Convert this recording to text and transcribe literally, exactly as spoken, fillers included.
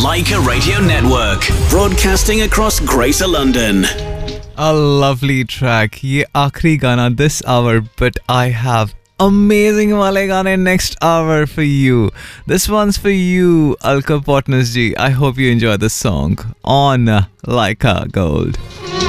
Laika Radio Network, broadcasting across Greater London. A lovely track. ये आखिरी गाना this hour, but I have amazing वाले गाने next hour for you. This one's for you, Alka Partners ji. I hope you enjoy the song on Laika Gold.